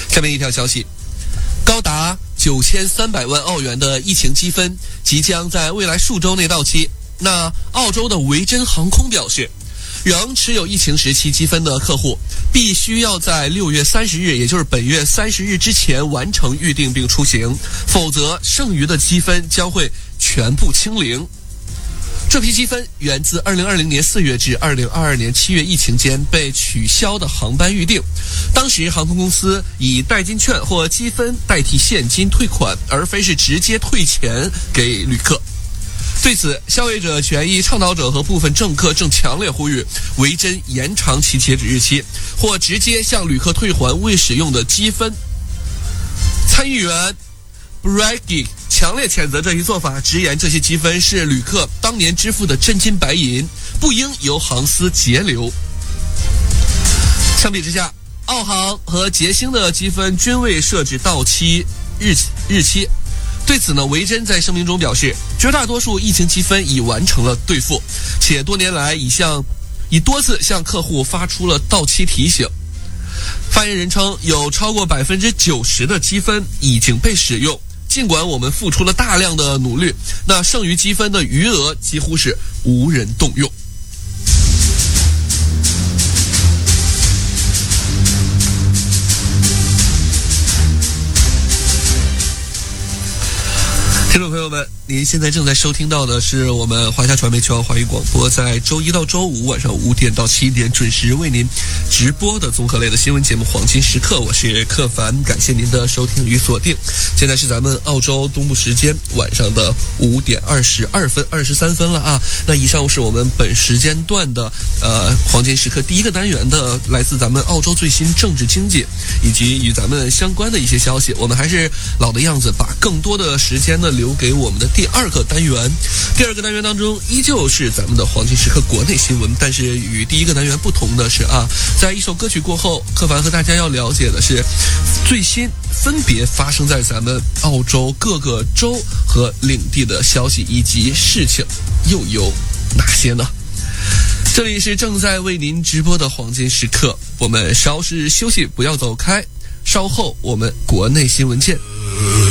下面一条消息，高达9300万澳元的疫情积分即将在未来数周内到期。那澳洲的维珍航空表示，仍持有疫情时期积分的客户必须要在6月30日，也就是本月30日之前完成预订并出行，否则剩余的积分将会全部清零。这批积分源自2020年4月至2022年7月疫情间被取消的航班预订，当时航空公司以代金券或积分代替现金退款，而非是直接退钱给旅客。对此，消费者权益倡导者和部分政客正强烈呼吁维珍延长其截止日期，或直接向旅客退还未使用的积分。参议员 Bragg 强烈谴责这一做法，直言这些积分是旅客当年支付的真金白银，不应由航司截留。相比之下，澳航和捷星的积分均未设置到期日期。对此呢，维珍在声明中表示，绝大多数疫情积分已完成了兑付，且多年来已多次向客户发出了到期提醒。发言人称，有超过90%的积分已经被使用，尽管我们付出了大量的努力，那剩余积分的余额几乎是无人动用。听众朋友们，您现在正在收听到的是我们华夏传媒全网华语广播在周一到周五晚上5点到7点准时为您直播的综合类的新闻节目《黄金时刻》，我是克凡，感谢您的收听与锁定。现在是咱们澳洲东部时间晚上的5点23分了啊。那以上是我们本时间段的黄金时刻第一个单元的来自咱们澳洲最新政治经济以及与咱们相关的一些消息。我们还是老的样子，把更多的时间呢留给我们的第二个单元。第二个单元当中依旧是咱们的黄金时刻国内新闻，但是与第一个单元不同的是在一首歌曲过后，克凡和大家要了解的是最新分别发生在咱们澳洲各个州和领地的消息以及事情又有哪些呢？这里是正在为您直播的黄金时刻，我们稍事休息，不要走开，稍后我们国内新闻见。